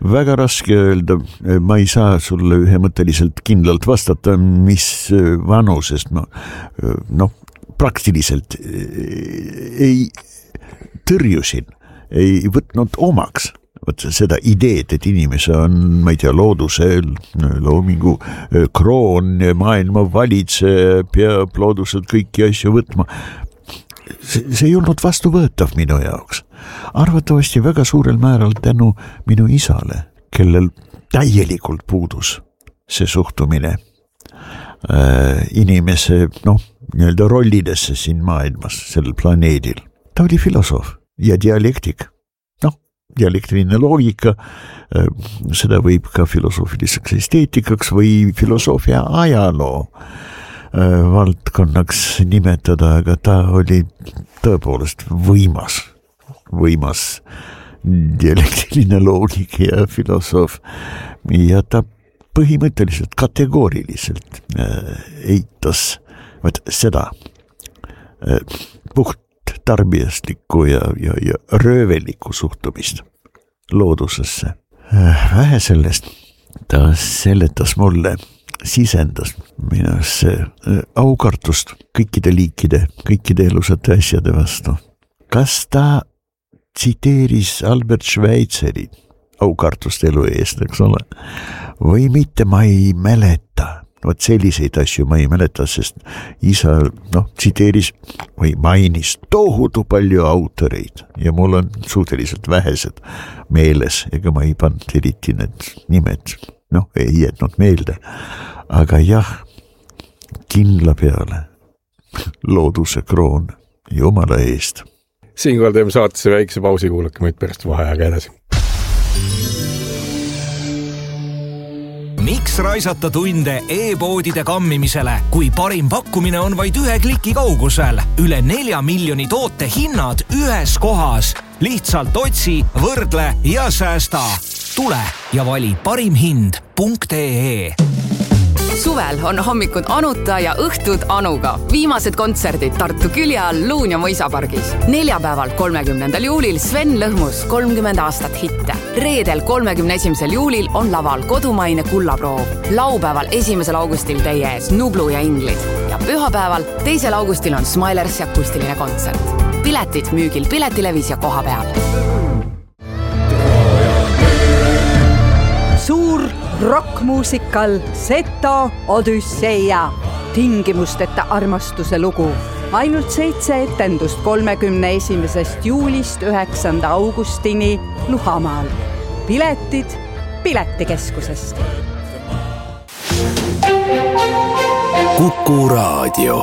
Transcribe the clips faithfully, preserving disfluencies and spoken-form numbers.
väga raske öelda, ma ei saa sulle ühemõtteliselt kindlalt vastata, mis vanusest ma noh, praktiliselt ei tõrjusin, ei võtnud omaks võt seda ideed, et inimese on, ma ei tea, looduse loomingu kroon, maailma valitse, peab looduselt kõiki asju võtma. See, see ei olnud vastuvõetav minu jaoks. Arvatavasti väga suurel määral tänu minu isale, kellel täielikult puudus see suhtumine äh, inimese noh, nii-öelda rollidesse siin maailmas, sellel planeedil. Ta oli filosoof ja dialektik. Noh, dialektiline loogika, äh, seda võib ka filosoofiliseks esteetikaks või filosoofia ajaloo äh, valdkonnaks nimetada, aga ta oli tõepoolest võimas. võimas dialektiline loogik ja filosoof ja ta põhimõtteliselt kategooriliselt äh, eitas võt, seda äh, puht tarbijastlikku ja, ja, ja röövelikku suhtumist loodusesse. Äh, vähe sellest, ta seletas mulle, sisendas minusse äh, aukartust kõikide liikide, kõikide elusate asjade vastu. Kas ta tsiteeris Albert Schweitzeri aukartust elu eest, eks ole, või mitte, ma ei mäleta. Vot selliseid asju ma ei mäleta, sest isa noh, tsiteeris või mainis tohutu palju autoreid ja mul on suhteliselt vähesed meeles, ega ma ei pannud eriti need nimed, noh, ei jätnud meelde. Aga jah, kindla peale looduse kroon jumala eest. Siinkohal teeme saatesse väikse pausi, kuulake meid pärast vaheajaga edasi. Miks raisata tunde e-poodide kammimisele, kui parim pakkumine on vaid ühe kliki kaugusel? Üle nelja miljoni toote hinnad ühes kohas. Lihtsalt otsi, võrdle ja säästa. Tule ja vali parim hind punkt ee. Suvel on hommikud Anuta ja õhtud Anuga. Viimased kontserdid Tartu külje all Luun ja Mõisapargis. Neljapäeval kolmekümnendal juulil Sven Lõhmus kolmkümmend aastat hitte. Reedel kolmekümne esimesel juulil on laval kodumaine kullaproov. Laupäeval esimesel augustil teie ees Nublu ja Inglid. Ja pühapäeval teisel augustil on Smilers ja akustiline kontsert. Piletid müügil Piletilevis ja koha peal. Suur rockmuusikal Seto Odüsseia, tingimusteta armastuse lugu. Ainult seitse etendust kolmekümne esimesest juulist üheksanda augustini Luhamaal. Piletid Piletikeskusest. Kuku Raadio.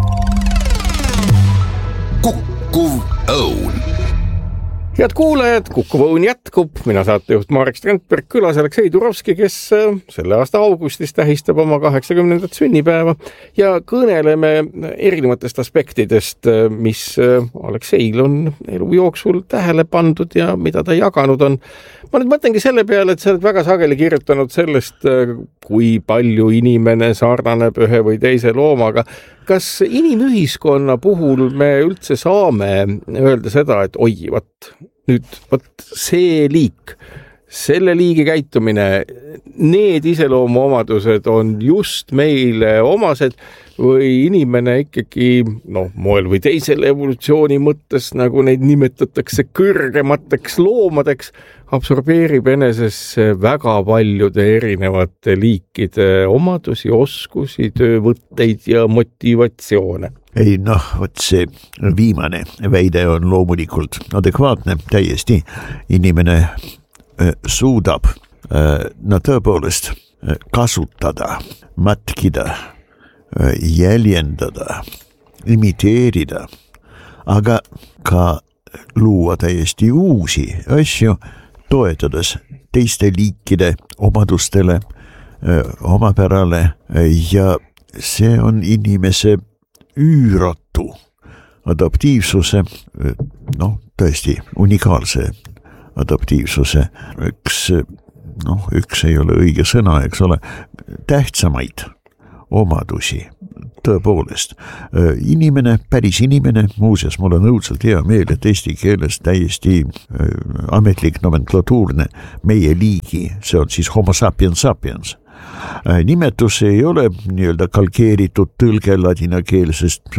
Kukkuv õun. Head kuulajad, Kukkuv õun jätkub. Mina saatejuht Marek Strandberg, külas Aleksei Turovski, kes selle aasta augustis tähistab oma kaheksakümnendat sünnipäeva ja kõneleme erinevatest aspektidest, mis Alekseil on elu jooksul tähele pandud ja mida ta jaganud on. Ma nüüd mõtlengi selle peale, et sa oled väga sageli kirjutanud sellest, kui palju inimene sarnaneb ühe või teise loomaga. Kas inimühiskonna puhul me üldse saame öelda seda, et oi, vat, nüüd vat see liik, selle liigi käitumine, need iseloomuomadused on just meile omased või inimene ikkagi, noh, moel või teisel evolutsiooni mõttes, nagu neid nimetatakse kõrgemateks loomadeks, absorbeerib enesesse väga paljude erinevate liikide omadusi, oskusi, töövõtteid ja motivatsioone. Ei, noh, võt see viimane väide on loomulikult adekvaatne, täiesti. Inimene äh, suudab äh, no tõepoolest äh, kasutada, matkida, äh, jäljendada, imiteerida, aga ka luua täiesti uusi asju, toetades teiste liikide omadustele, omapärale ja see on inimese üüratu adaptiivsuse, noh, tõesti unikaalse adaptiivsuse, üks, noh, üks ei ole õige sõna, eks ole, tähtsamaid omadusi tõepoolest, inimene, päris inimene, muuseas, mul on õudselt hea meel, et eesti keeles täiesti ametlik nomenklatuurne meie liigi, see on siis homo sapiens sapiens. Nimetus ei ole nii-öelda kalkeeritud tõlge ladinakeelsest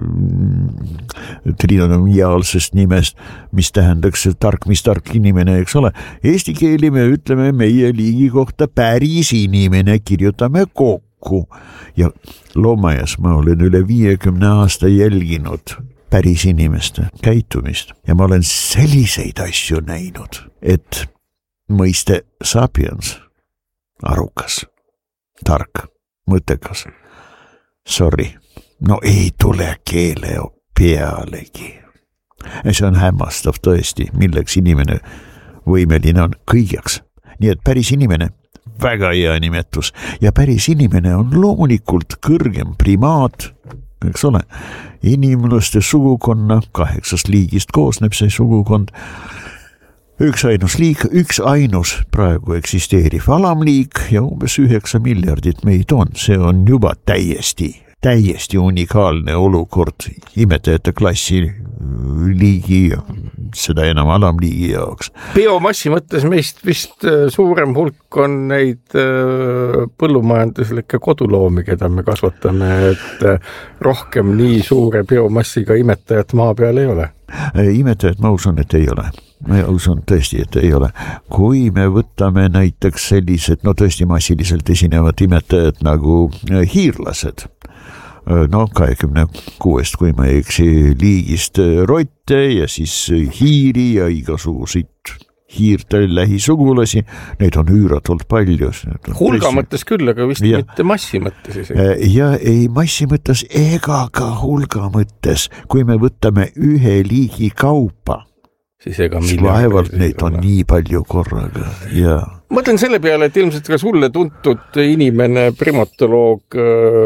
trinomiaalsest nimest, mis tähendaks tark, mis tark inimene, eks ole. Eesti keeli me ütleme meie liigi kohta päris inimene, kirjutame kokku ja loomajas ma olen üle viiekümne aasta jälginud päris inimeste käitumist ja ma olen selliseid asju näinud, et mõiste sapiens, arukas, tark, mõttekas. Sorry, no ei tule keele pealegi. See on hämmastav tõesti, milleks inimene võimeline on kõigeks. Nii et päris inimene, väga hea nimetus ja päris inimene on loomulikult kõrgem primaat, eks ole, inimlaste sugukonna, kaheksast liigist koosneb see sugukond, üks ainus liik, üks ainus praegu eksisteeriv alamliik ja umbes üheksa miljardit meid on. See on juba täiesti, täiesti unikaalne olukord imetajate klassi liigi ja seda enam alamliigi jaoks. Biomassi mõttes meist vist suurem hulk on neid põllumajanduslikke koduloomi, keda me kasvatame, et rohkem nii suure biomassiga imetajat maa peal ei ole. Imetajat ma usun, et ei ole. Ma usun tõesti, et ei ole. Kui me võtame näiteks sellised, no tõesti massiliselt esinevad imetajad nagu hiirlased, no kahekümne kuuest, kui ma ei eksi, liigist rotte ja siis hiiri ja igasuguseid hiirte lähisugulasi, neid on üüratult palju. Hulga mõttes küll, aga vist ja, mitte massi mõttes isegi. Ja ei massi mõttes ega ka hulga mõttes, kui me võtame ühe liigi kaupa, siis ega vaevalt neid on nii palju korraga. Ja mõtlen selle peale, et ilmselt ka sulle tuntud inimene, primatoloog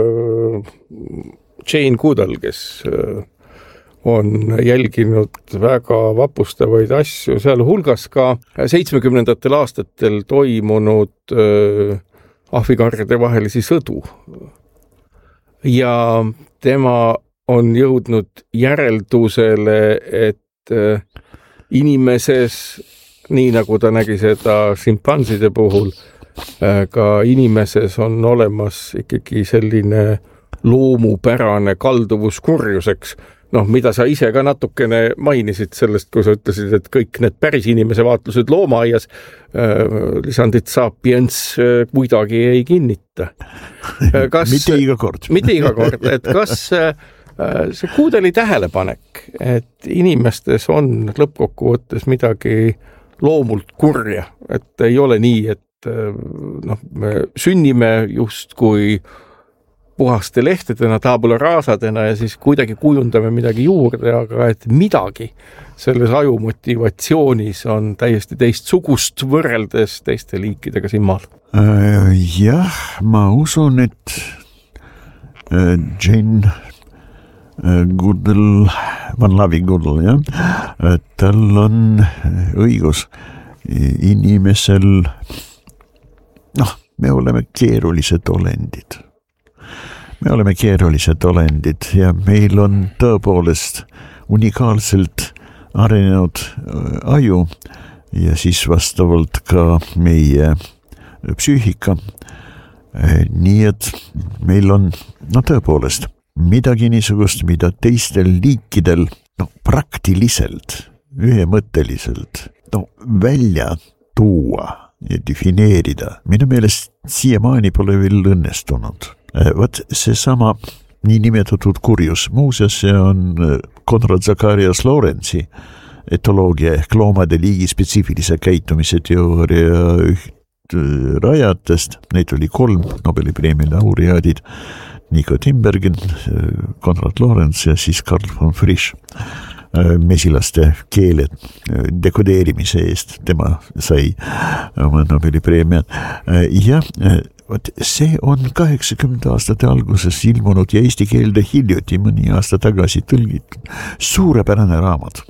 Jane Goodall, kes on jälginud väga vapustavaid asju, seal hulgas ka seitsmekümnendatel aastatel toimunud ahvikarjade vahelisi sõdu. Ja tema on jõudnud järeldusele, et inimeses, nii nagu ta nägi seda šimpanside puhul, ka inimeses on olemas ikkagi selline loomupärane kalduvus kurjuseks. Noh, mida sa ise ka natukene mainisid sellest, kui sa ütlesid, et kõik need päris inimese vaatlused loomaaias lisandit sapiens kuidagi ei kinnita. Kas, mitte iga kord. mitte iga kord, et kas see Goodalli tähelepanek, et inimestes on lõppkokkuvõttes midagi loomult kurja, et ei ole nii, et noh, me sünnime just kui puhaste lehtedena, tabula rasadena ja siis kuidagi kujundame midagi juurde, aga et midagi selles aju motivatsioonis on täiesti teistsugust võrreldes teiste liikidega siin maal. Uh, jah, ma usun, et uh, Jane uh, Goodall, Van Lavi Goodall, jah, tal on õigus inimesel, noh, me oleme keerulised olendid. Me oleme keerulised olendid ja meil on tõepoolest unikaalselt arenenud aju ja siis vastavalt ka meie psüühika. Nii et meil on, no tõepoolest, midagi niisugust, mida teistel liikidel, no praktiliselt, ühemõtteliselt, no välja tuua ja defineerida. Minu meelest siiamaani pole veel õnnestunud. Võt see sama nii nimetatud kurjus, muuseas see on Konrad Zacharias Lorentzi etoloogia ehk loomade liigi spetsiifilise käitumise teooria üht rajatest, neid oli kolm Nobeli preemia laureaadid, Nico Timbergen, Konrad Lorenz ja siis Karl von Frisch, mesilaste keele dekodeerimise eest, tema sai oma Nobeli preemia ja Võt, see on kaheksakümnenda aastate alguses ilmunud ja eesti keelde hiljuti mõni aasta tagasi tõlgitud suurepärane raamat.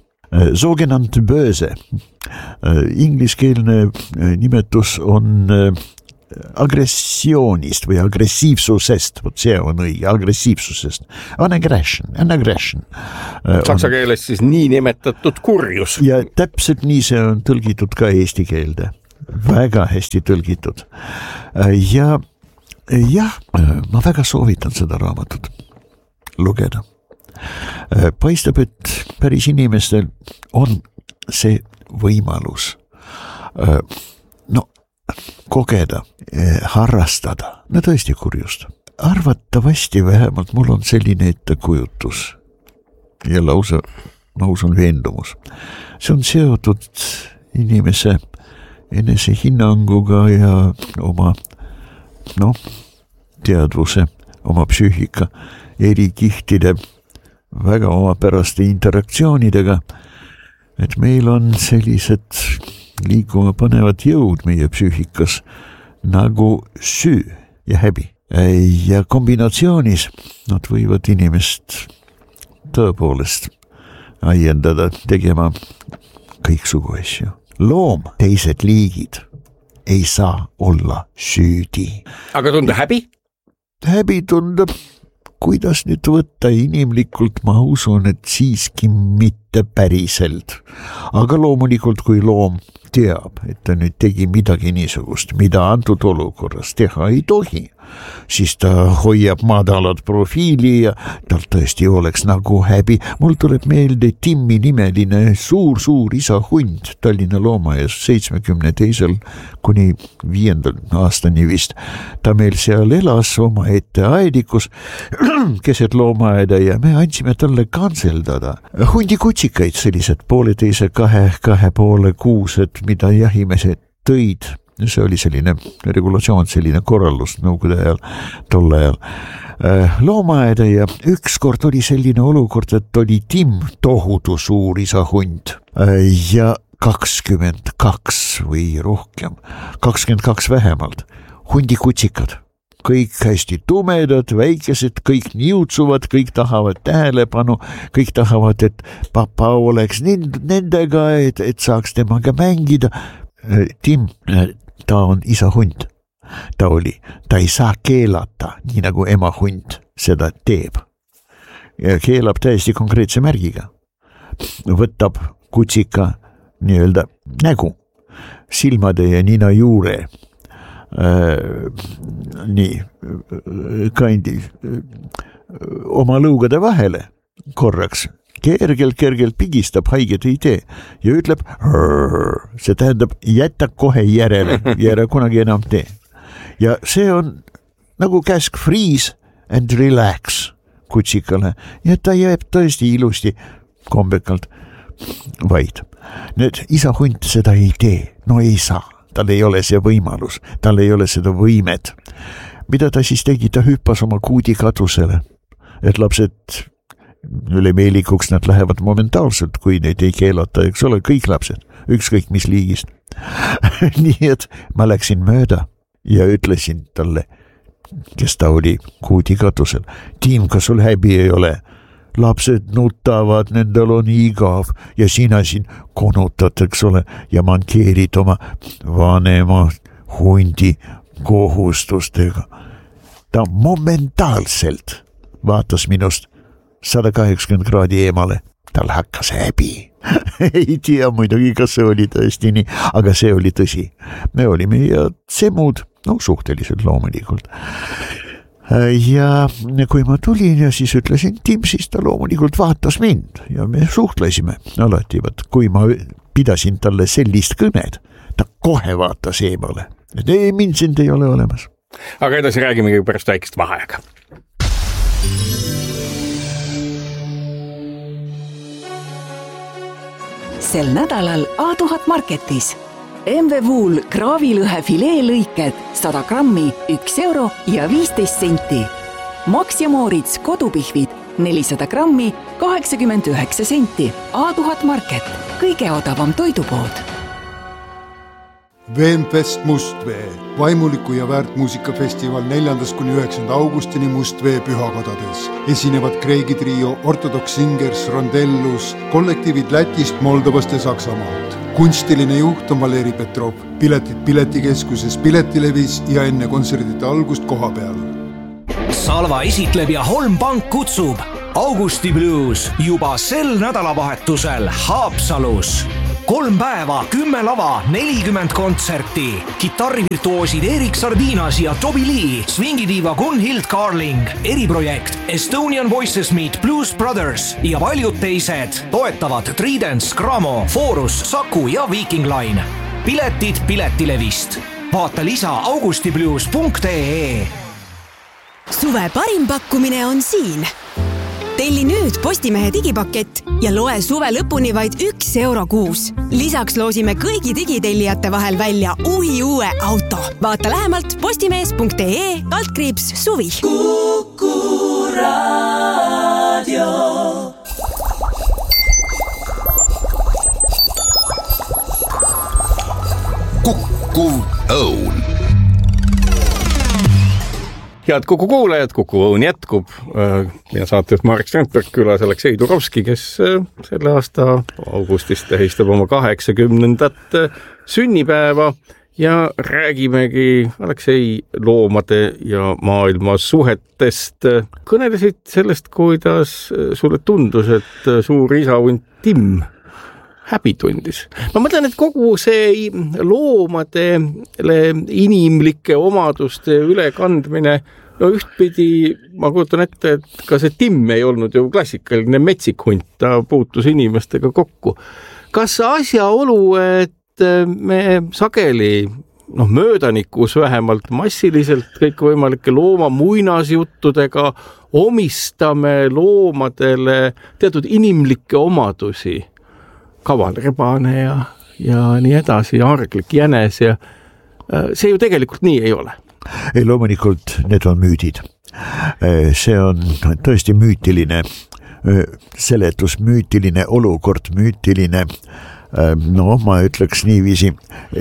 Sogenannte böse. Ingliskeelne nimetus on agressioonist või agressiivsusest, vot see on õige, agressiivsusest. An aggression, an aggression. Saksa keeles siis nii nimetatud kurjus. Ja täpselt nii see on tõlgitud ka eesti keelde. Väga hästi tõlgitud. Ja jah, ma väga soovitan seda raamatut lugeda. Paistab, et päris inimestel on see võimalus no, kogeda, harrastada, no tõesti kurjust. Arvatavasti vähemalt mul on selline ettekujutus ja lausa, ma usun veendumus. See on seotud inimese enese hinnanguga ja oma no, teadvuse, oma psüühika eri kihtide väga omapäraste interaktsioonidega, et meil on sellised liikuma panevad jõud meie psüühikas nagu süü ja häbi. Ja kombinatsioonis nad võivad inimest tõepoolest aiendada tegema kõiksugu asju. Loom, teised liigid ei saa olla süüdi. Aga tunda häbi? Häbi tundab, kuidas nüüd võtta inimlikult, ma usun, et siiski mitte päriselt. Aga loomulikult, kui loom teab, et ta nüüd tegi midagi niisugust, mida antud olukorras teha ei tohi, siis ta hoiab madalat profiili ja tal tõesti oleks nagu häbi. Mul tuleb meelde Timmi nimeline suur-suur isa hund Tallinna loomaaias seitsmekümne teisel kuni viiendal aastani vist. Ta meil seal elas oma ette aedikus keset loomaaeda ja me andsime talle kantseldada hundi kutsikaid, sellised pooleteise kahe, kahe poole kuused, mida jahimehed tõid. See oli selline regulatsioon, selline korraldus nõukogude ajal, tolle ajal. Loomaaeda ja ükskord oli selline olukord, et oli Tim tohutu suur isa hund ja kakskümmend kaks või rohkem, kakskümmend kaks vähemalt, hundi kutsikad. Kõik hästi tumedad, väikesed, kõik niutsuvad, kõik tahavad tähelepanu, kõik tahavad, et papa oleks nendega, et, et saaks temaga mängida. Tim, ta on isa hund. Ta oli, ta ei saa keelata, nii nagu ema hund seda teeb. Ja keelab täiesti konkreetse märgiga. Võtab kutsika nii-öelda nägu, silmade ja nina juure. Äh, nii kandi oma lõugade vahele korraks kergelt, kergelt pigistab, haiget ei tee ja ütleb, see tähendab jätta kohe järele ja ära kunagi enam tee. Ja see on nagu käsk freeze and relax kutsikale ja ta jääb tõesti ilusti kombekalt vaid. Nüüd isa hunt seda ei tee, no ei saa. Tal ei ole see võimalus, tal ei ole seda võimet. Mida ta siis tegi, ta hüppas oma kuudi katusele, et lapsed üle meelikuks nad lähevad momentaalselt, kui neid ei keelata, eks ole, kõik lapsed, ükskõik mis liigist. Nii et ma läksin mööda ja ütlesin talle, kes ta oli kuudi katusel, Tim, kas sul häbi ei ole? Lapsed nutavad, nendel on igav ja sina siin konutad, eks ole, ja mankeerid oma vanema hundi kohustustega. Ta momentaalselt vaatas minust sada kaheksakümmend kraadi eemale. Tal hakkas häbi. Ei tea muidugi, kas see oli tõesti nii, aga see oli tõsi. Me olime ja semud, no suhteliselt loomulikult. Ja kui ma tulin ja siis ütlesin Tim, siis ta loomulikult vaatas mind ja me suhtlesime alati, võt, kui ma pidasin talle sellist kõned, ta kohe vaatas eemale. Et ei, mind sind ei ole olemas. Aga edasi räägimegi pärast väikest vaheaega. Sel nädalal A tuhat Marketis M V Wool kraavilõhe fileelõiked sada grammi, üks euro ja viisteist senti. Max ja Moritz kodupihvid nelisada grammi, kaheksakümmend üheksa senti. A tuhat Market, kõige odavam toidupood. Veemfest Mustvee, vaimuliku ja väärtmuusikafestival neljandast kuni üheksanda augustini Mustvee pühakodades. Esinevad Kreegi trio, Orthodox Singers, Rondellus, kollektiivid Lätist, Moldovast ja Saksamaalt. kunstiline juht on Valeri Petrov. Piletid Piletikeskuses, Piletilevis ja enne kontserdite algust koha peal. Salva esitleb ja Holmpank kutsub Augusti Blues juba sel nädalavahetusel Haapsalus. Kolm päeva, kümme lava, nelikümmend kontserti. Kitarrivirtuoosid Erik Sardinas ja Toby Lee, swingidiiva Gunhild Carling, eriprojekt Estonian Voices Meet Blues Brothers ja paljud teised toetavad Tridents, Gramo, Forus, Saku ja Viking Line. Piletid Piletilevist. Vaata lisa augustiblues punkt ee. Suve parim pakkumine on siin. Telli nüüd Postimehe digipakett ja loe suve lõpuni vaid üks euro kuus. Lisaks loosime kõigi digitellijate vahel välja uhi uue auto. Vaata lähemalt postimees punkt ee altkriips suvi. Kuku Raadio. Kuku Õun. Head Kuku kuulajad, Kuku Õun jätkub ja saatejuht Marek Strandberg, külas Aleksei Turovski, kes selle aasta augustis tähistab oma kaheksakümnendat sünnipäeva ja räägimegi Aleksei loomade ja maailma suhetest. Kõnelesid sellest, kuidas sulle tundus, et suur isahunt Tim häbi tundis. Ma mõtlen, et kogu see loomadele inimlike omaduste ülekandmine, no ühtpidi ma kujutan ette, et ka see Tim ei olnud ju klassikaline metsik hunt, ta puutus inimestega kokku. Kas asjaolu, et me sageli, noh möödanikus vähemalt massiliselt kõikvõimalike looma muinasjuttudega omistame loomadele teatud inimlikke omadusi, kavalrebane ja, ja nii edasi, arglik jänes ja see ju tegelikult nii ei ole. Ei, loomulikult need on müüdid. See on tõesti müütiline seletus, müütiline olukord, müütiline, no ma ütleks niiviisi,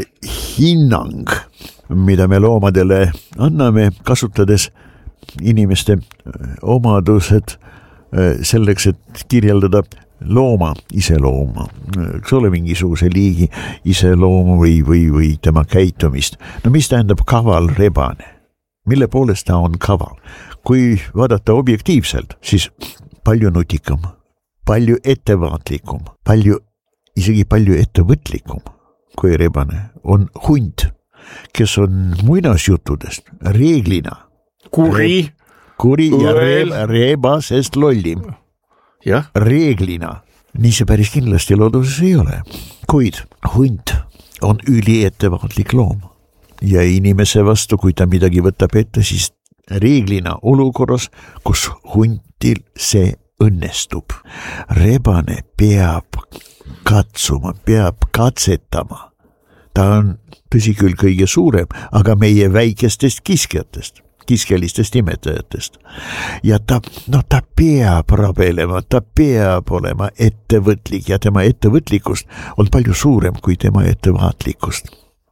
hinnang, mida me loomadele anname, kasutades inimeste omadused selleks, et kirjeldada looma iselooma, eks ole mingisuguse liigi iseloomu või, või, või tema käitumist. No mis tähendab kaval rebane? Mille poolest ta on kaval? Kui vaadata objektiivselt, siis palju nutikam, palju ettevaatlikum, palju, isegi palju ettevõtlikum kui rebane on hunt, kes on muinasjuttudest reeglina kuri, kuri ja reeb, rebasest lollim. Ja. Reeglina. Nii see päris kindlasti looduses ei ole. Kuid hunt on üli ettevaatlik loom. Ja inimese vastu, kui ta midagi võtab ette, siis reeglina olukorras, kus huntil see õnnestub. Rebane peab katsuma, peab katsetama. Ta on tõsi küll kõige suurem, aga meie väikestest kiskjatest. kiskelistest imetajatest. Ja ta, no ta peab rabelema, ta peab olema ettevõtlik ja tema ettevõtlikust on palju suurem kui tema ettevaatlikust.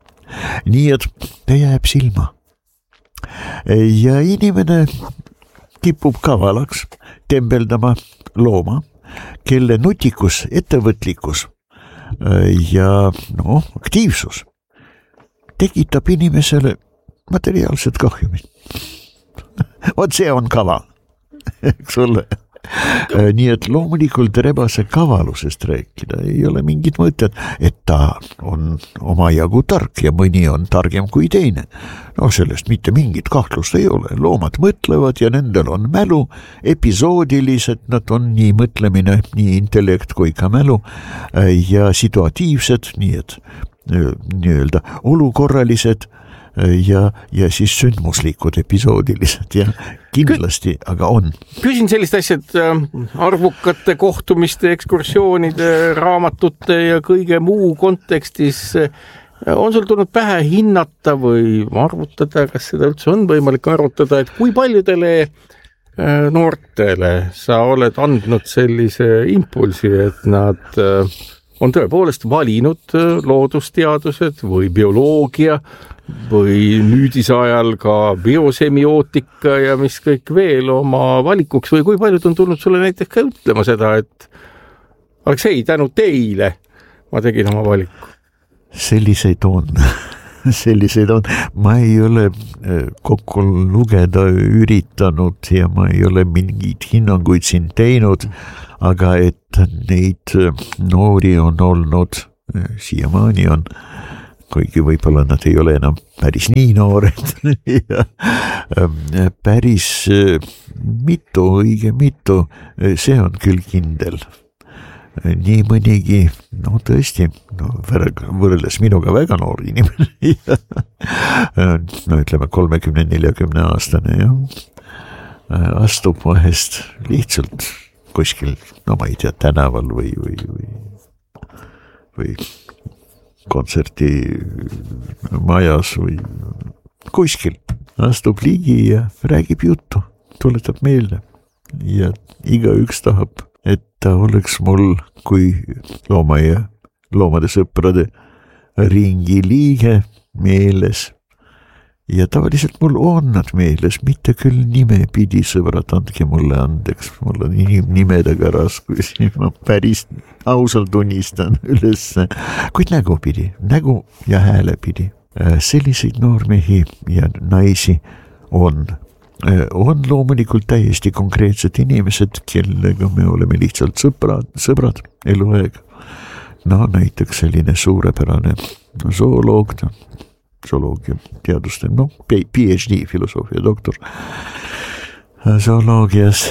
Nii et ta jääb silma. Ja inimene kipub kavalaks tembeldama looma, kelle nutikus, ettevõtlikkus ja no, aktiivsus tekitab inimesele materiaalset kahjumit. Vot see on kaval, eks ole. Nii et loomulikult rebase kavalusest rääkida ei ole mingit mõtet, et ta on omajagu tark ja mõni on targem kui teine. No sellest mitte mingit kahtlust ei ole. Loomad mõtlevad ja nendel on mälu, episoodilised, nad on nii mõtlemine, nii intellekt kui ka mälu ja situatiivsed, nii et nii-öelda olukorralised ja, ja siis sündmuslikud episoodilised ja kindlasti, aga on. Küsin sellist asja, et arvukate kohtumiste, ekskursioonide, raamatute ja kõige muu kontekstis on sul tulnud pähe hinnata või arvutada, kas seda üldse on võimalik arvutada, et kui paljudele noortele sa oled andnud sellise impulsi, et nad on tõepoolest valinud loodusteadused või bioloogia või nüüdise ajal ka biosemiootika ja mis kõik veel oma valikuks või kui paljud on tulnud sulle näiteks ka ütlema seda, et Aleksei, tänu teile ma tegin oma valiku. selliseid on, selliseid on, ma ei ole kokku lugeda üritanud ja ma ei ole mingeid hinnanguid siin teinud, aga et neid noori on olnud, siiamaani on, kuigi võib-olla nad ei ole enam päris nii noored ja päris mitu, õige mitu, see on küll kindel. Nii mõnigi, no tõesti, no võrreldes minuga väga noor inimene, no ütleme kolmekümne neljakümne aastane ja astub vahest lihtsalt kuskil, no ma ei tea, tänaval või, või, või, või kontserti majas või kuskil astub ligi ja räägib juttu, tuletab meelde ja igaüks tahab, et ta oleks mul kui looma ja loomade sõprade ringi liige meeles. Ja tavaliselt mul on nad meeles, mitte küll nime pidi, sõbrad, andke mulle andeks, mul on nimedega raskusi, ma päris ausalt tunnistan ülesse, kuid nägu pidi, nägu ja hääle pidi. Selliseid noormehi ja naisi on. On loomulikult täiesti konkreetsed inimesed, kellega me oleme lihtsalt sõbrad, sõbrad eluaeg. No näiteks selline suurepärane zooloog, zooloogia teaduste, no P H D, filosoofia doktor zooloogias,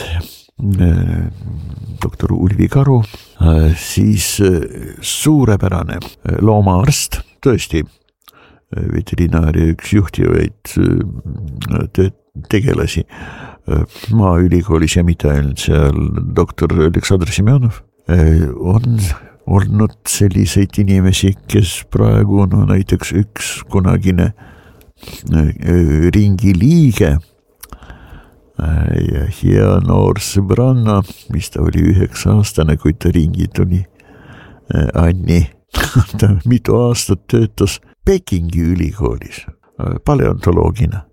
doktor Ulvi Karu, siis suurepärane loomaarst, tõesti veterinaaria üks juhtivaid tööd tegelasi Maaülikoolis ja mitte ainult seal doktor Aleksandr Semjonov on olnud selliseid inimesi, kes praegu on no, näiteks üks kunagine ringi liige ja hea noor sõbranna, mis ta oli üheksa aastane, kui ta ringi tuli, Anni, ta mitu aastat töötas Pekingi ülikoolis paleontoloogina.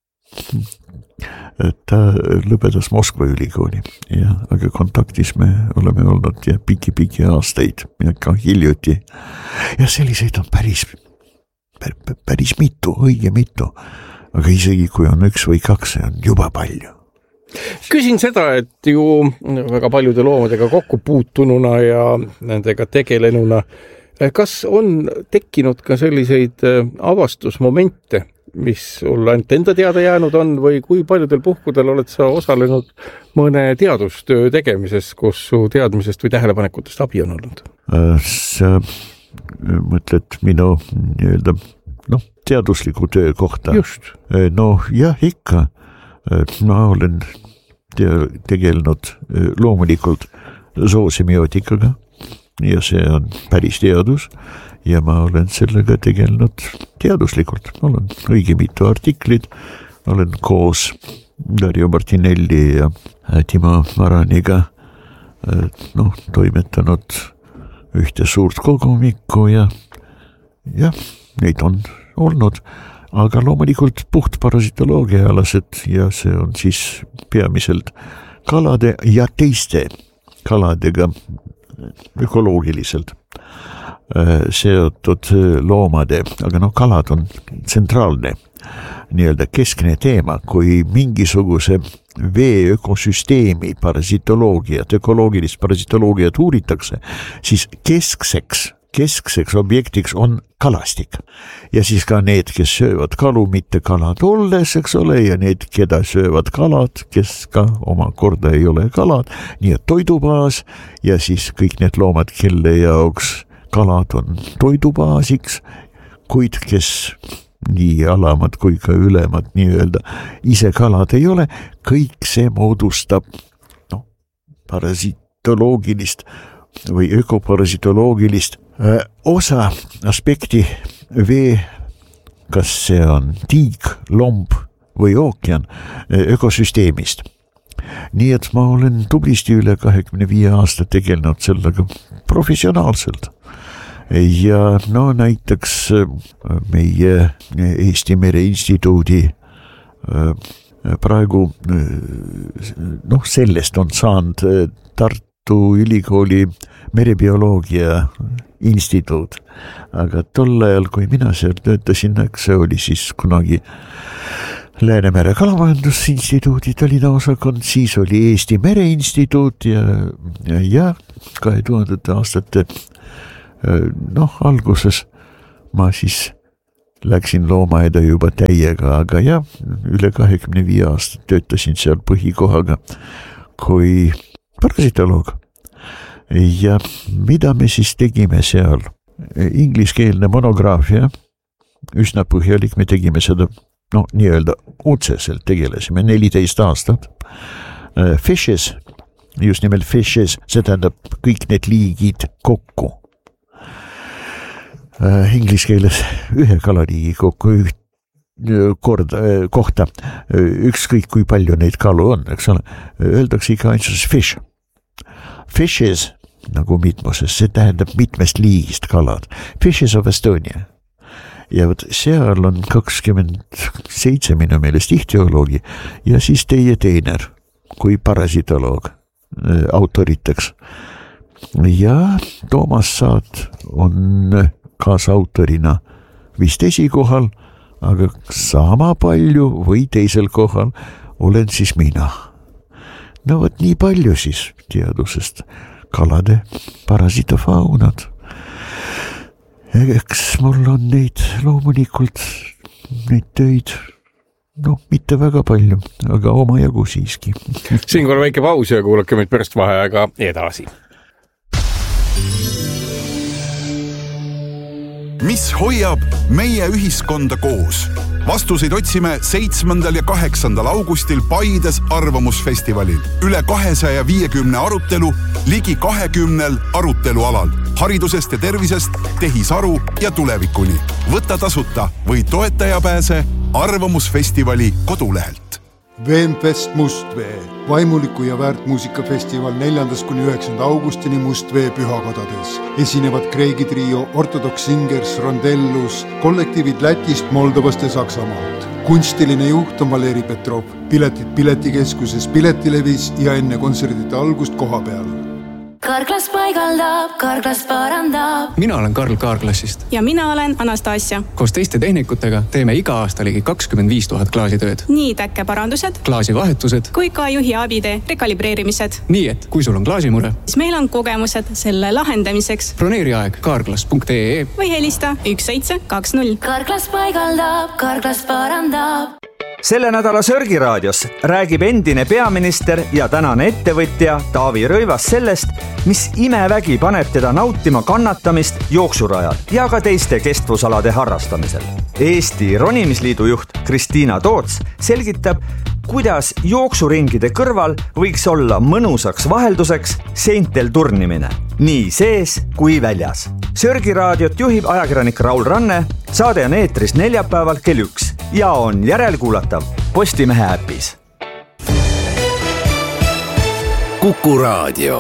Ta lõpetas Moskva ülikooli, ja, aga kontaktis me oleme olnud ja piki-piki aastaid, ka hiljuti. Ja selliseid on päris, päris mitu, õige mitu, aga isegi kui on üks või kaks, see on juba palju. Küsin seda, et ju väga paljude loomadega kokku puutununa ja nendega tegelenuna, kas on tekkinud ka selliseid avastusmomente, mis sulle ainult enda teada jäänud on või kui paljudel puhkudel oled sa osalenud mõne teadustöö tegemises, kus su teadmisest või tähelepanekutest abi on olnud? Sa mõtled minu nii-öelda, noh, teadusliku töö kohta. Just. No jah, ikka. Ma olen tegelenud loomulikult zoosemiotikaga ja see on päris teadus. Ja ma olen sellega tegelenud teaduslikult. Olen õige mitu artiklit, olen koos Dario Martinelli ja Timo Maraniga noh, toimetanud ühte suurt kogumikku ja jah, neid on olnud, aga loomulikult puht parasitoloogia alased ja see on siis peamiselt kalade ja teiste kaladega ökoloogiliselt seotud loomade, aga noh, kalad on tsentraalne, nii-öelda keskne teema, kui mingisuguse vee ökosüsteemi parasitoloogiat, ökoloogilist parasitoloogiat uuritakse, siis keskseks, keskseks objektiks on kalastik. Ja siis ka need, kes söövad kalu, mitte kalad olles, eks ole, ja need, keda söövad kalad, kes ka oma korda ei ole kalad, nii et toidubaas ja siis kõik need loomad, kelle jaoks kalad on toidubaasiks, kuid kes nii alamad kui ka ülemad nii-öelda ise kalad ei ole, kõik see moodustab no, parasitoloogilist või ökoparasitoloogilist äh, osa aspekti vee, kas see on tiig, lomb või ookean ökosüsteemist. Nii et ma olen tublisti üle kahekümne viie aasta tegelenud sellega professionaalselt. Ja no näiteks meie Eesti Mere Instituudi praegu noh, sellest on saanud Tartu Tartu Ülikooli merebioloogia instituut, aga tol ajal, kui mina seal töötasin, see oli siis kunagi Läänemere Kalamajandusinstituudi Tallinna osakond, siis oli Eesti Mereinstituut ja, ja kahe tuhandete aastate noh, alguses ma siis läksin loomaeda juba täiega, aga ja üle kahekümne viie aastat töötasin seal põhikohaga kui parasitoloog. Ja mida me siis tegime seal? Ingliskeelne monograafia, üsna põhjalik, me tegime seda no nii-öelda otseselt tegelesime neliteist aastat. Fishes, just nimelt fishes, see tähendab kõik need liigid kokku. Inglise keeles ühe kalaliigi kokku üht korda, kohta, ükskõik kui palju neid kalu on, eks ole, öeldakse ikka ainsus fish. Fishes, nagu mitmuses, see tähendab mitmest liigist kalad. Fishes of Estonia. Ja võt, seal on kakskümmend seitse minu meelest ihtioloogi ja siis teie teiner kui parasitoloog autoriteks. Ja Toomas Saat on kaasautorina vist esikohal, aga sama palju või teisel kohal olen siis mina. No võt nii palju siis teadusest kalade parasitofaunad. Eks mul on neid loomulikult, neid töid, noh, mitte väga palju, aga oma jagu siiski. Siinkohal väike paus ja kuulake meid pärast vaheaega edasi. Mis hoiab meie ühiskonda koos? Vastuseid otsime seitsmendal ja kaheksandal augustil Paides arvamusfestivalil. Üle kahesaja viiekümne arutelu, ligi kahekümnel arutelualal. Haridusest ja tervisest, tehisaru ja tulevikuni. Võta tasuta või toetaja pääse arvamusfestivali kodulehelt. Veemfest Mustvee, vaimuliku ja väärtmuusikafestival neljandast kuni üheksanda augustini Mustvee pühakodades. Esinevad Kreegi trio, Orthodox Singers, Rondellus, kollektiivid Lätist, Moldovast ja Saksamaalt. Kunstiline juht on Valeri Petrov, piletid piletikeskuses Piletilevis ja enne kontserdite algust koha peal. Karklas paigaldab, Karklas parandab. Mina olen Karl Kaarklassist. Ja mina olen Anastasia. Koos teiste tehnikutega teeme iga aasta ligi kakskümmend viis tuhat klaasitööd. Nii täkkeparandused, klaasivahetused kui ka juhi abide rekalibreerimised. Nii, et kui sul on klaasimure, siis meil on kogemused selle lahendamiseks. Broneeri aeg karklas punkt ee või helista üks seitse kaks null. Karklas paigaldab, Karklas parandab. Selle nädala Sörgiraadios räägib endine peaminister ja tänane ettevõtja Taavi Rõivas sellest, mis imevägi paneb teda nautima kannatamist jooksurajal ja ka teiste kestvusalade harrastamisel. Eesti Ronimisliidu juht Kristiina Toots selgitab, kuidas jooksuringide kõrval võiks olla mõnusaks vahelduseks seintel turnimine, nii sees kui väljas. Sörgiraadiot juhib ajakirjanik Raul Ranne, saade on eetris neljapäeval kell üks ja on järelkuulatav Postimehe äpis. Kuku Raadio.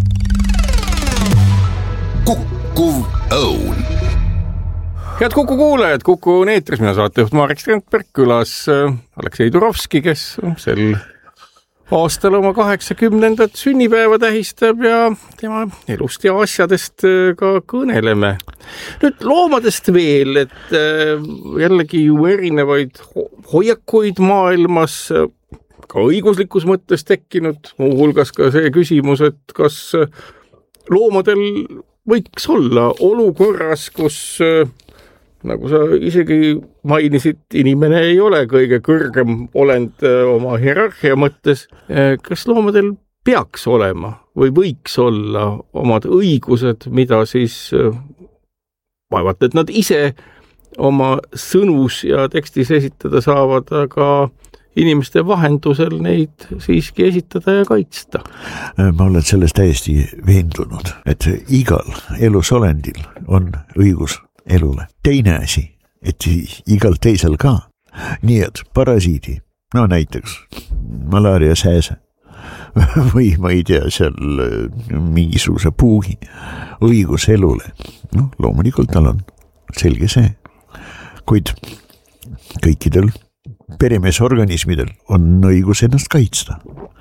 Kukkuv õun. Head Kuku kuulajad, Kuku on eetris, mina saatejuht Marek Strandberg, külas Aleksei Turovski, kes sel aastal oma kaheksakümnendat sünnipäeva tähistab ja tema elust ja asjadest ka kõneleme. Nüüd loomadest veel, et jällegi ju erinevaid hoiakuid maailmas ka õiguslikus mõttes tekkinud, muu hulgas ka see küsimus, et kas loomadel võiks olla olukorras, kus nagu sa isegi mainisid, inimene ei ole kõige kõrgem olend oma hierarhia mõttes. Kas loomadel peaks olema või võiks olla omad õigused, mida siis vaevalt, et nad ise oma sõnus ja tekstis esitada saavad, aga inimeste vahendusel neid siiski esitada ja kaitsta? Ma olen sellest täiesti veendunud, et igal elusolendil on õigus elule. Teine asi, et igal teisel ka. Nii et parasiidi, no näiteks malaaria sääse või ma ei tea seal mingisuguse puugi õigus elule. No loomulikult tal on selge see. Kuid kõikidel peremeesorganismidel on õigus ennast kaitsta.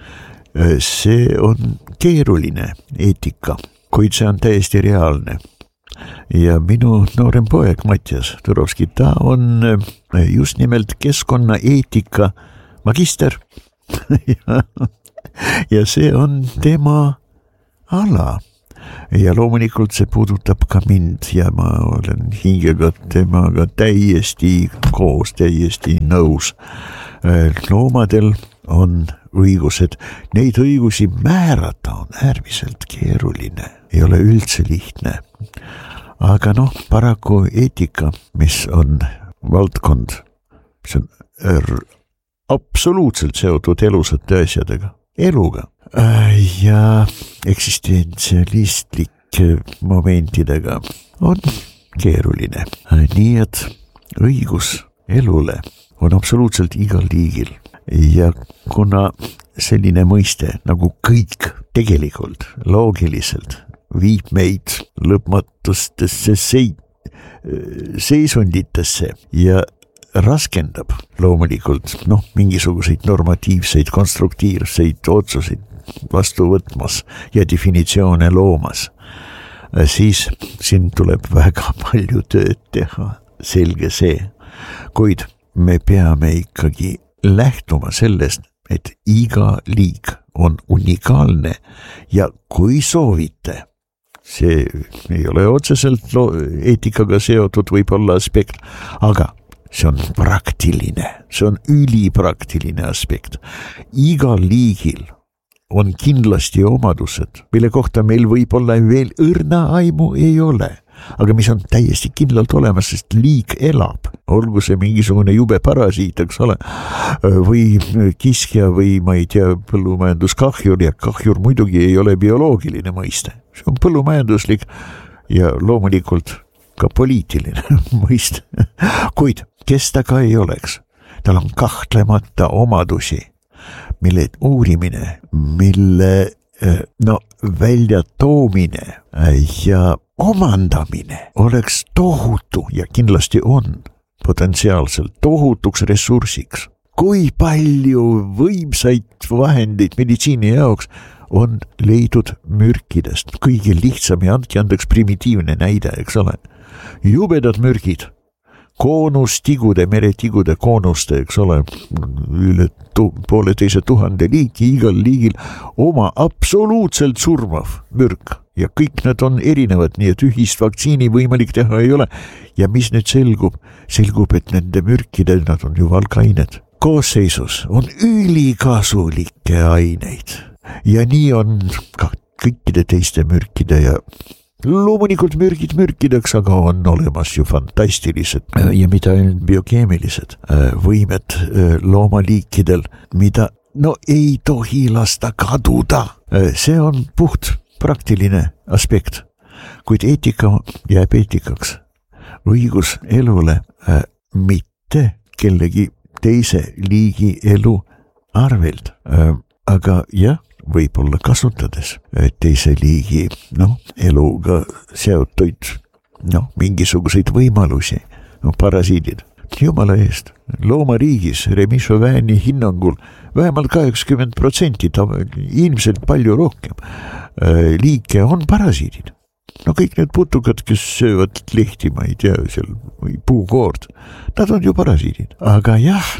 see on keeruline eetika, kuid see on täiesti reaalne. Ja minu noorem poeg Mattias Turovski, ta on just nimelt keskkonnaeetika magister ja, ja see on tema ala. Ja loomulikult see puudutab ka mind ja ma olen hingega temaga täiesti koos, täiesti nõus. Loomadel on õigused, neid õigusi määrata on äärmiselt keeruline, ei ole üldse lihtne. Aga noh, paraku eetika, mis on valdkond, mis on r- absoluutselt seotud elusate asjadega, eluga ja eksistentsialistlike momentidega, on keeruline. Nii et õigus elule on absoluutselt igal liigil. Ja kuna selline mõiste nagu kõik tegelikult loogiliselt viib meid lõpmatustesse seisunditesse ja raskendab loomulikult noh, mingisuguseid normatiivseid, konstruktiivseid otsuseid vastu võtmas ja definitsioone loomas, siis siin tuleb väga palju tööd teha, selge see. Kuid me peame ikkagi lähtuma sellest, et iga liik on unikaalne ja kui soovite, see ei ole otseselt eetikaga seotud võib-olla aspekt, aga see on praktiline, see on ülipraktiline aspekt. Igal liigil on kindlasti omadused, mille kohta meil võib-olla veel õrna aimu ei ole, aga mis on täiesti kindlalt olemas, sest liik elab, olgu see mingisugune jube parasiit, eks ole, või kiskja või ma ei tea, põllumajanduskahjur ja kahjur muidugi ei ole bioloogiline mõiste, see on põllumajanduslik ja loomulikult ka poliitiline mõiste, kuid kes ta ka ei oleks, tal on kahtlemata omadusi, mille uurimine, mille no, välja toomine ja omandamine oleks tohutu ja kindlasti on potentsiaalselt tohutuks ressursiks. Kui palju võimsaid vahendeid meditsiini jaoks on leidud mürkidest. Kõige lihtsam ja andke andeks primitiivne näide, eks ole. Jubedad mürgid. Koonustigude, meretigude koonuste, eks ole, üle tu- poole teise tuhande liiki, igal liigil oma absoluutselt surmav mürk ja kõik nad on erinevad, nii et ühist vaktsiini võimalik teha ei ole. Ja mis nüüd selgub? Selgub, et nende mürkide, nad on ju valkained. Koosseisus on ülikasulikke aineid ja nii on ka kõikide teiste mürkide ja loomulikult mürgid mürkideks, aga on olemas ju fantastilised ja mida biokeemilised võimed loomaliikidel, mida no ei tohi lasta kaduda. See on puht praktiline aspekt, kuid eetika jääb eetikaks. Õigus elule mitte kellegi teise liigi elu arvelt, aga jah, võib-olla kasutades teise liigi no, eluga seotuid no, mingisuguseid võimalusi, no, parasiidid. Jumala eest, loomariigis Remi Chauvini hinnangul vähemalt kaheksakümmend protsenti, ilmselt palju rohkem liike on parasiidid. No kõik need putukad, kes söövad lehti, ma ei tea, seal, või puukoord, nad on ju parasiidid. Aga jah,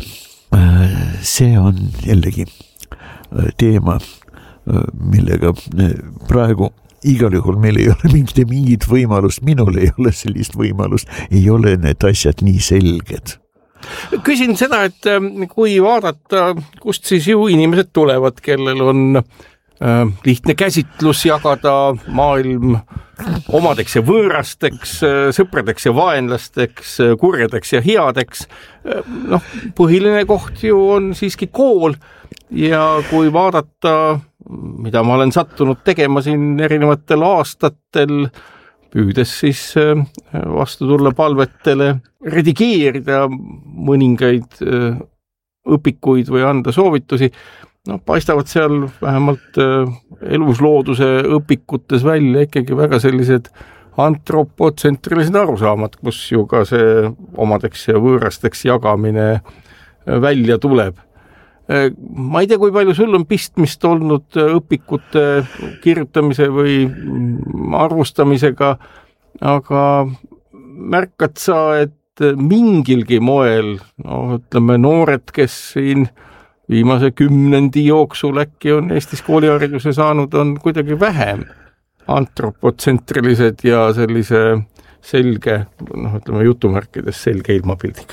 see on jällegi teema, millega praegu igal juhul meil ei ole mingit, mingit võimalust, minul ei ole sellist võimalust, ei ole need asjad nii selged. Küsin seda, et kui vaadata, kust siis ju inimesed tulevad, kellel on äh, lihtne käsitlus jagada maailm omadeks ja võõrasteks, sõpradeks ja vaenlasteks, kurjadeks ja headeks. noh, põhiline koht ju on siiski kool ja kui vaadata, mida ma olen sattunud tegema siin erinevatel aastatel, püüdes siis vastu tulla palvetele, redigeerida mõningaid õpikuid või anda soovitusi, no paistavad seal vähemalt eluslooduse õpikutes välja ikkagi väga sellised antropotsentrilised arusaamad, kus ju ka see omadeks ja võõrasteks jagamine välja tuleb. ma ei tea, kui palju sul on pistmist olnud õpikute kirjutamise või arvustamisega, aga märkad sa, et mingilgi moel, no ütleme noored, kes siin viimase kümnendi jooksul äkki on Eestis koolihariduse saanud, on kuidagi vähem antropotsentrilised ja sellise selge, noh ütleme jutumärkides selge ilmapildiga.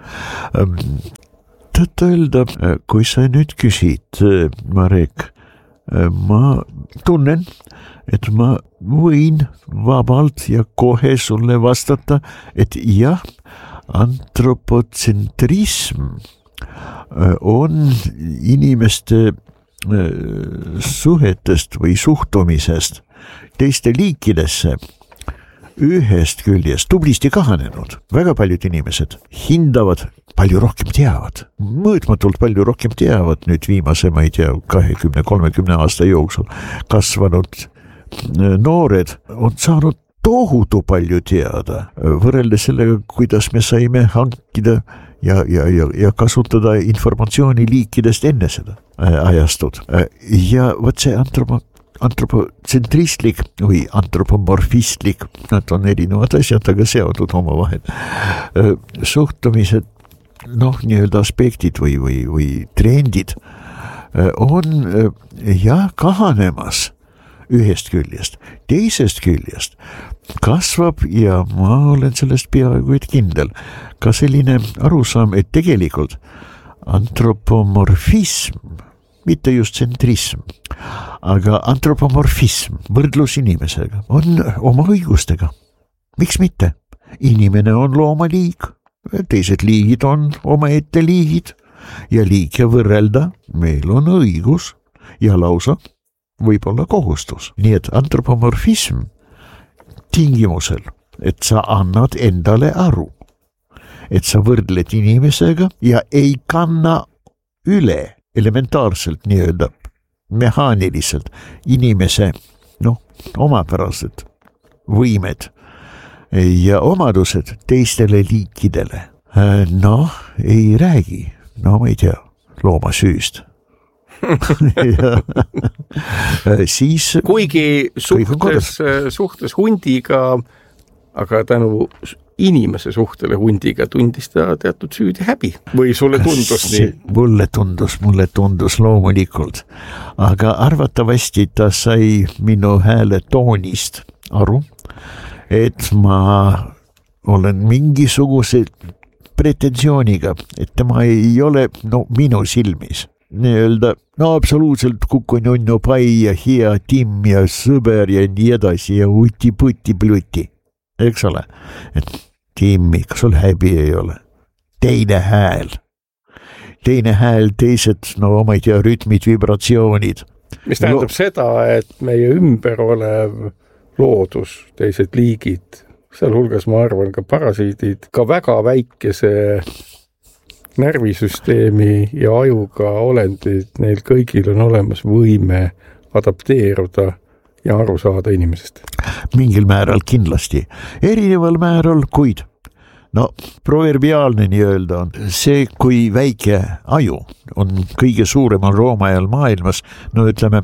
Tõtt-öelda, kui sa nüüd küsid, Marek, ma tunnen, et ma võin vabalt ja kohe sulle vastata, et jah, antropotsentrism on inimeste suhetest või suhtumisest teiste liikidesse ühest küljest tublisti kahanenud. Väga paljud inimesed hindavad, palju rohkem teavad, mõõtmatult palju rohkem teavad nüüd viimase, ma ei tea, kahekümne kolmekümne aasta jooksul kasvanud noored on saanud tohutu palju teada võrreldes sellega, kuidas me saime hankida ja, ja, ja, ja kasutada informatsiooni liikidest enne seda ajastut. Ja võt see antropo antropotsentristlik või antropomorfistlik, nad on erinevad asjad, aga seotud oma vahel. Suhtumised, noh, nii-öelda aspektid või, või, või trendid on jah kahanemas ühest küljest. Teisest küljest kasvab ja ma olen sellest peaaegu et kindel ka selline arusaam, et tegelikult antropomorfism, mitte just tsentrism, aga antropomorfism, võrdlus inimesega, on oma õigustega. Miks mitte? Inimene on loomaliig, teised liigid on oma ette liigid ja liike võrrelda meil on õigus ja lausa võib-olla kohustus. Nii et antropomorfism tingimusel, et sa annad endale aru, et sa võrdled inimesega ja ei kanna üle elementaarselt nii-öelda mehaaniliselt inimese noh, omapärased võimed ja omadused teistele liikidele. Noh, ei räägi, no ma ei tea, looma süüst. Siis kuigi suhtes, suhtes hundiga, aga tänu inimese suhtele hundiga tundis ta teatud süüdi häbi või sulle tundus nii? Mulle tundus, mulle tundus loomulikult, aga arvatavasti ta sai minu hääle toonist aru, et ma olen mingisuguse pretensiooniga, et tema ei ole no, minu silmis nii-öelda no absoluutselt kukununno pai ja hea timm ja sõber ja nii edasi ja uti-puti-pluti, eks ole, et Timmi, kas sul häbi ei ole? Teine hääl. Teine hääl, teised, no ma ei tea, rütmid, vibratsioonid. Mis tähendab Lo- seda, et meie ümber olev loodus, teised liigid, sealhulgas ma arvan ka parasiidid, ka väga väikese närvisüsteemi ja ajuga olendid, neil kõigil on olemas võime adapteeruda ja aru saada inimesest. Mingil määral kindlasti. Erineval määral, kuid no proverbiaalne nii-öelda on see, kui väike aju on kõige suuremal roomajal maailmas, no ütleme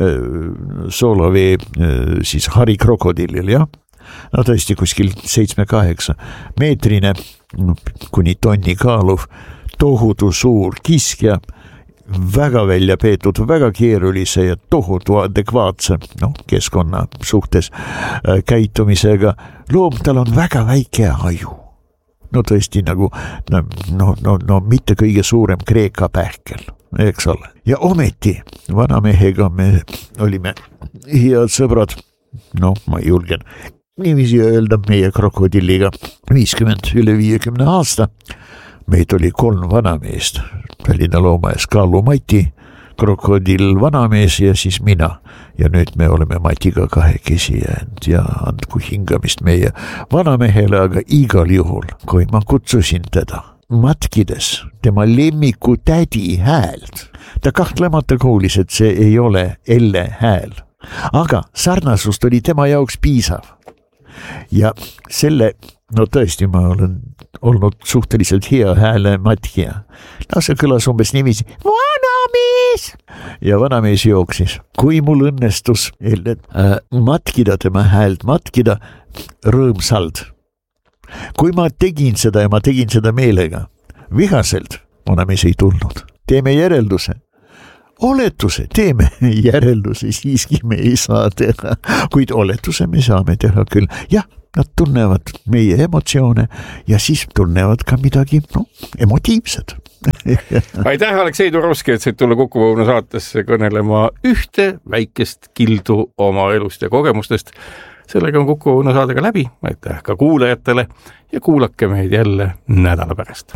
Soolavee siis harikrokodillil, jah? No tõesti kuskil seitsme-kaheksa meetrine, kuni tonni kaaluv, tohutu suur kiskja, väga välja peetud, väga keerulise ja tohutu adekvaatse no, keskkonna suhtes äh, käitumisega. Loom, tal on väga väike aju. No tõesti nagu, no, no, no, no mitte kõige suurem Kreeka pähkel, eks ole. Ja ometi vanamehega me olime head sõbrad, no ma julgen niiviisi öelda meie krokodilliga viiskümmend üle viiekümne aasta. Meid oli kolm vanameest, Tallinna loomaes Kallu Mati, krokodill vanamees ja siis mina. Ja nüüd me oleme Matiga kahekesi jäänud ja andku hingamist meie vanamehele, aga igal juhul, kui ma kutsusin teda matkides tema lemmiku tädi häält, ta kahtlemata kuulis, et see ei ole Elle hääl, aga sarnasust oli tema jaoks piisav. Ja selle, no tõesti ma olen olnud suhteliselt hea hääle matkija. No see kõlas umbes niiviisi, vana! vanamees! Ja vanamees jooksis. Kui mul õnnestus äh, matkida tema häält, matkida rõõmsalt. Kui ma tegin seda ja ma tegin seda meelega, vihaselt, vanamees ei tulnud. Teeme järelduse. Oletuse, teeme järelduse, siiski me ei saa teha, kuid oletuse me saame teha küll. Jah, nad tunnevad meie emotsioone ja siis tunnevad ka midagi no, emotiivset. Aitäh, Aleksei Turovski, et said tulla Kuku Õunu saatesse kõnelema ühte väikest kildu oma elust ja kogemustest. Sellega on Kuku Õunu saadega läbi. Aitäh ka kuulajatele ja kuulake meid jälle nädala pärast.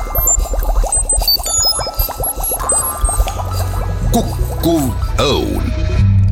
Kuku Õun.